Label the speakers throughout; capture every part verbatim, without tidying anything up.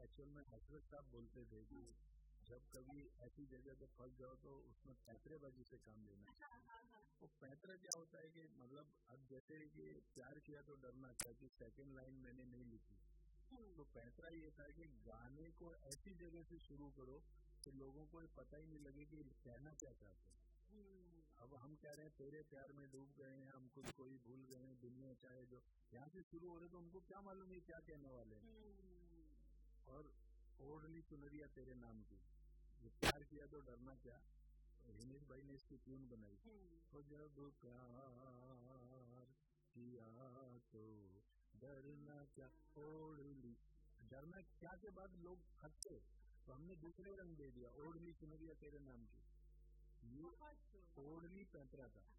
Speaker 1: Actual में हजरत साहब बोलते थे कि जब कभी ऐसी जगह पे फंस जाओ तो उसमें पैंतरेबाजी से काम लेना चाहिए। वो पैंतरा क्या होता है कि मतलब अब जैसे कि प्यार किया तो डरना था कि सेकंड लाइन मैंने नहीं लिखी, तो पैंतरा ये था कि गाने को ऐसी जगह से शुरू करो कि लोगों को पता ही नहीं लगे कि कहना क्या चाहते हैं। अब हम कह रहे हैं तेरे प्यार में डूब गए हैं, हम खुद को ही भूल गए हैं, दुनिया चाहे जो, यहाँ से शुरू हो रहे तो उनको क्या मालूम है क्या कहने वाले हैं। और ओढ़ली चुनरिया तेरे नाम की, ये प्यार किया तो डरना क्या, हिमेश भाई ने इसकी ट्यून बनाई, तो जब प्यार किया तो डरना क्या, ओढ़ली, डरना क्या के बाद लोग हंसते, तो हमने दूसरे रंग दे दिया, ओढ़ली चुनरिया तेरे नाम की, ये ओढ़ली पैंतरा था।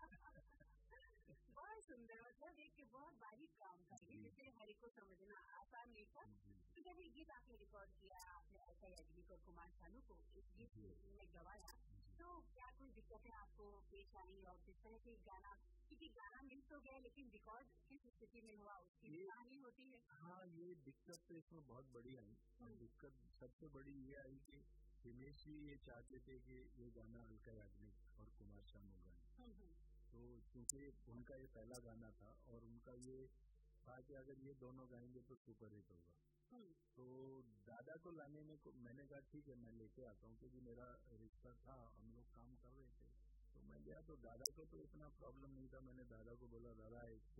Speaker 2: बहुत सुंदर, मतलब एक बहुत बारीक काम था ये, जिसे हर एक को समझना आसान नहीं था। तो जब ये गीत आपने रिकॉर्ड किया, आपने अलका याग्निक और कुमार सानू को इस गीत में गवाया, तो क्या कोई दिक्कतें आपको पेश आई और किस तरह से गाना, क्योंकि गाना मिस हो गया लेकिन रिकॉर्ड किस स्थिति में हुआ उसकी कहानी होती है।
Speaker 1: हाँ, ये दिक्कत तो इसमें बहुत बड़ी आई। दिक्कत सबसे बड़ी ये आई कि हिमेश जी ये चाहते थे कि ये गाना अलका याग्निक और कुमार सानू गाएं, तो क्योंकि उनका ये पहला गाना था और उनका ये था कि अगर ये दोनों गाएंगे तो सुपर हिट होगा। तो दादा को लाने में मैंने कहा ठीक है मैं लेके आता हूँ, क्योंकि मेरा रिश्ता था, हम लोग काम कर रहे थे, तो मैं गया तो दादा को तो इतना प्रॉब्लम नहीं था। मैंने दादा को बोला दादा एक